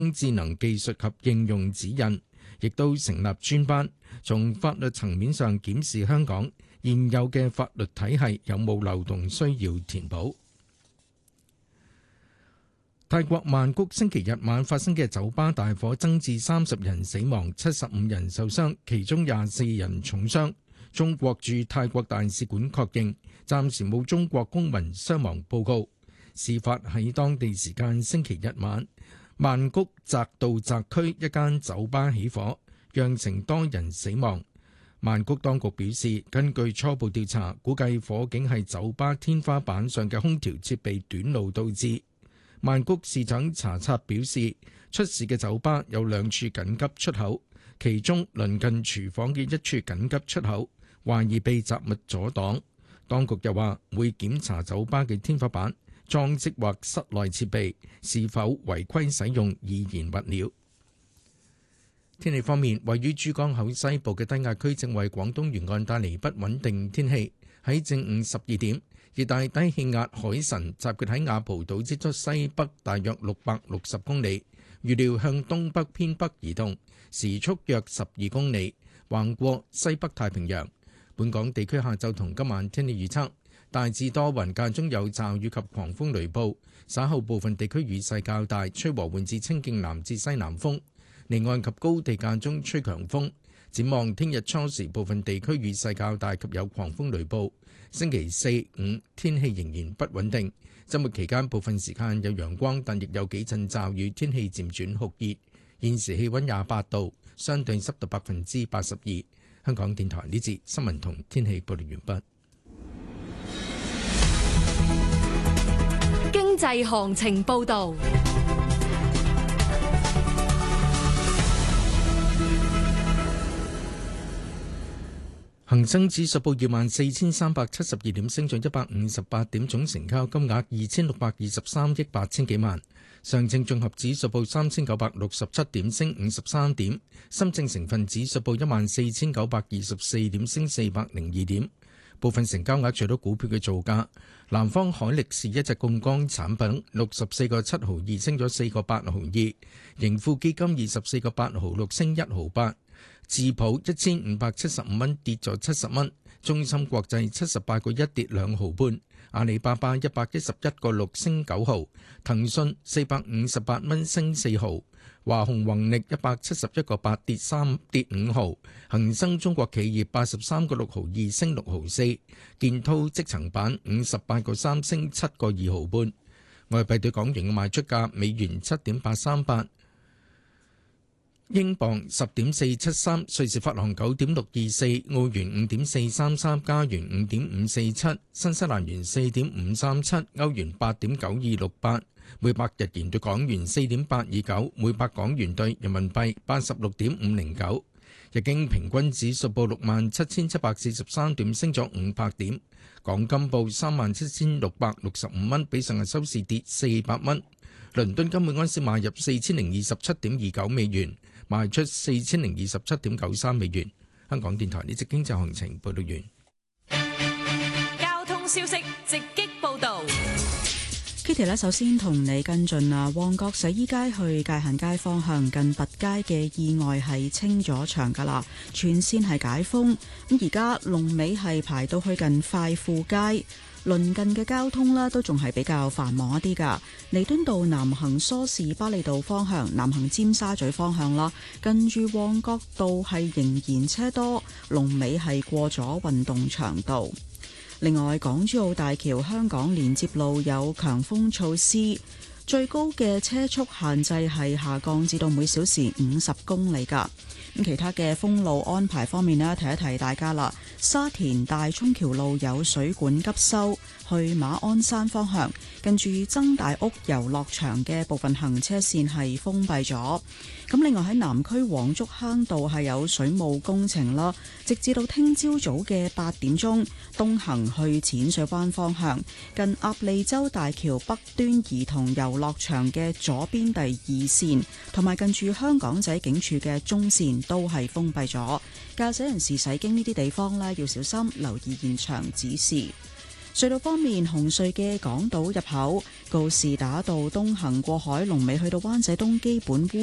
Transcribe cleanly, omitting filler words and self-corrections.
智能技術及應用指引，亦都成立專班，從法律層面上檢視香港現有嘅法律體系有冇漏洞需要填補。泰國曼谷星期日晚發生嘅酒吧大火增至30人死亡、75人受傷，其中24人重傷。中國駐泰國大使館確認，暫時冇中國公民傷亡報告。事發喺當地時間星期日晚，曼谷澤道澤區一間酒吧起火，釀成多人死亡。曼谷當局表示，根據初步調查，估計火警係酒吧天花板上嘅空調設備短路導致。曼谷市長查察表示，出事嘅酒吧有2處緊急出口，其中鄰近廚房嘅1處緊急出口懷疑被雜物阻擋。當局又話會檢查酒吧嘅天花板、裝飾或室內設備是否違規使用易燃物料。天氣方面，位於珠江口西部嘅低壓區正為廣東沿岸帶嚟不穩定天氣。喺正午12點，熱帶低氣壓海神集結喺雅蒲島之東西北大約660公里，預料向東北偏北移動，時速約12公里，橫過西北太平洋。本港地區下晝同今晚天氣預測，大致多雲，間中有驟雨及狂風雷暴，稍後部分地區雨勢較大，吹和緩至清勁南至西南風，離岸及高地間中吹強風。展望聽日初時部分地區雨勢較大及有狂風雷暴，星期四、五天氣仍然不穩定，週末期間部分時間有陽光，但亦有幾陣驟雨，天氣漸轉酷熱。現時氣溫28度，相對濕度82%。香港電台呢節新聞同天氣報道完畢。 經濟行情報道。 恒生指數報24,372點，升咗158點，總成交金額2,623億8千幾萬。上證綜合指數報3,967點，升53點。深證成分指數報14,924點，升402點。部分成交額最多股票嘅造價：南方海力士一隻槓桿產品64個7毫2，升咗4個8毫2；盈富基金24個8毫6，升1毫8；智普1575蚊，跌咗70蚊；中芯國際78個1，跌2毫半；阿里巴巴111個6，升9毫；騰訊458蚊，升4毫；華虹宏力171個8，跌5毫；恒生中國企業83個6毫2，升6毫4；建滔積層板58個3，升7個2毫半。外幣對港元嘅賣出價：美元7.838，英鎊10.473，瑞士法郎9.624，澳元5.433，加元5.547，新西蘭元4.537，歐元8.9268，每百日元對港元4.829，每百港元對人民幣86.509。日經平均指數報67,743點，升咗500點。港金報37,665蚊，比上日收市跌400蚊。倫敦金每安士買入4,027.29美元，賣出4,027.93美元。香港電台呢節經濟行情報道完。 交通消息直擊報道。 Kitty 咧，首先同你跟進旺角洗衣街去界限街方向近拔街嘅意外係清咗場噶啦，全線係解封。咁而家龍尾係排到去近快富街，鄰近嘅交通呢都仲係比較繁忙一啲噶。彌敦道南行梳士巴利道方向，南行尖沙咀方向啦，近住旺角道係仍然車多，龍尾係過咗運動場道。另外，港珠澳大橋香港連接路有強風措施，最高嘅車速限制係下降至到每小時50公里㗎。咁其他嘅封路安排方面呢，提一提大家啦。沙田大涌橋路有水管急修，去馬鞍山方向，近住曾大屋遊樂場嘅部分行車線係封閉咗。咁另外喺南區黃竹坑道係有水務工程啦，直至到聽朝早嘅8點鐘，東行去淺水灣方向，近鴨脷洲大橋北端兒童遊樂場嘅左邊第2線，同埋近住香港仔警署嘅中線都係封閉咗。駕駛人士駛經呢啲地方呢，要小心留意現場指示。 隧道方面，紅隧嘅港島入口告士打道東行過海，龍尾去到灣仔東基本污